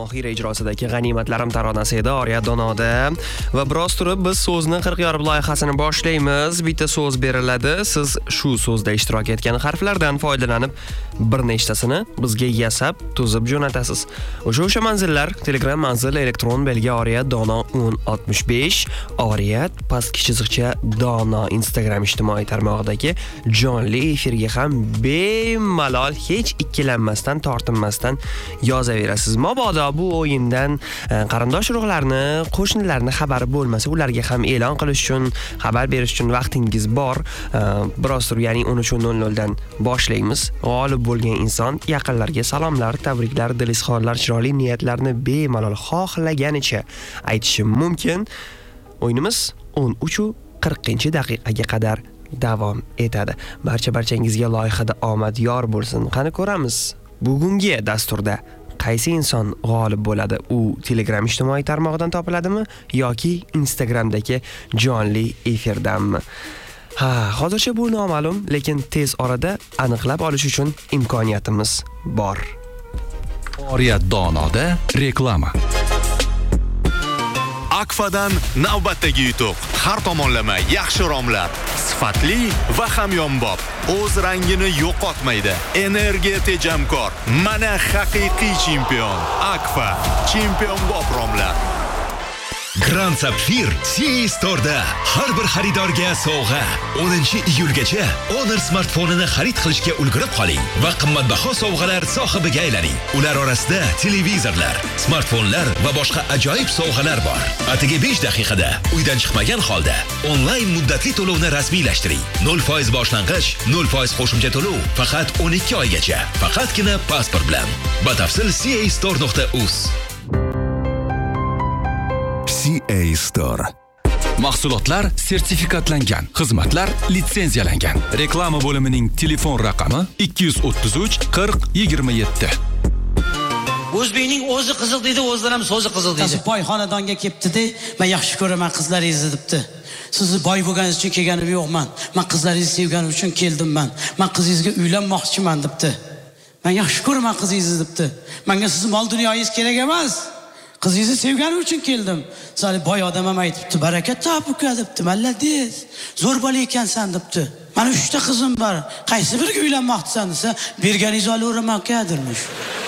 Mohir ijrosidagi G'animatlarim taronasi edi Oriya Donoda va biroz turib biz so'zni 40 yorib loyihasini boshlaymiz. Bitta so'z beriladi. Siz shu so'zda ishtirok etgan harflardan foydalanib bir nechtasini bizga yasab, tuzib jo'natasiz. O'sha manzillar Telegram manzil elektron belgi Oriya Dono 1065 Oriya pastki chiziqcha Dono Instagram ijtimoiy tarmog'idagi jonli efirga ham bemalol hech ikkilanmasdan, tortinmasdan yozaverasiz. Mabodo bu o'yindan qarindosh urug'larni, qo'shnilarni xabari bo'lmasa, ularga ham e'lon qilish uchun, xabar berish uchun vaqtingiz bor. Biroz turib, ya'ni 13:00 dan boshlaymiz. G'olib bo'lgan inson yaqinlarga salomlar, tabriklar, dil izhorlar, chiroyli niyatlarni bemalol xohlaganicha aytishi mumkin. O'yinimiz 13:40 qadar davom etadi. Barchangizga loyihada omad yor bo'lsin. Qani ko'ramiz. Bugungi dasturda qaysi inson g'olib bo'ladi? U Telegram ijtimoiy tarmog'idan topiladimi yoki Instagramdagi jonli efirdanmi? Hozircha bu noma'lum, lekin tez orada aniqlab olish uchun imkoniyatimiz bor. Oriya Donoda reklama. Akfadan navbatdagi yutuq. Har tomonlama yaxshi romlar, sifatli va hamyonbop. O'z rangini yo'qotmaydi. Energiya tejamkor. Mana haqiqiy chempion. Akfa, chempionbop romlar. Grand Sapphire CA Store'da har bir xaridorga sovg'a. 10-iyulgacha Honor smartfonini xarid qilishga ulgurib qoling va qimmatbaho sovg'alar sohibiga aylaning. Ular orasida televizorlar, smartfonlar va boshqa ajoyib sovg'alar bor. Atigi 5 daqiqada uydan chiqmagan holda onlayn muddatli to'lovni rasmiylashtiring. 0% boshlang'ich, 0% qo'shimcha to'lov faqat 12 oygacha. Faqatgina pasport bilan. Batafsil castore.uz. CA Store. Mahsulotlar sertifikatlangan, xizmatlar litsenziyalangan. Reklama bo'limining telefon raqami 233 40 27. O'zbekning o'zi qiziq deydi, o'zidan ham so'zi qiziq deydi. Boy xonadonga kelibdi-da, men yaxshi ko'raman qizlaringizni debdi. Sizni boy bo'lganingiz uchun kelganim yo'qman. Men qizlaringizni sevganim uchun keldimman. Men qizingizga uylanmoqchiman debdi. Men yaxshi ko'raman qizingizni debdi. Menga sizning mol dunyoyingiz kerak emas. Qizingizni sevganim uchun keldim. Sali boy odam ham aytibdi, barakat topuka debdi. Malladez. Zo'r bola ekansan debdi. Mana 3 ta qizim bor. Qaysi biriga uylanmoqchisan desa, berganingizni olaveraman akadirmish.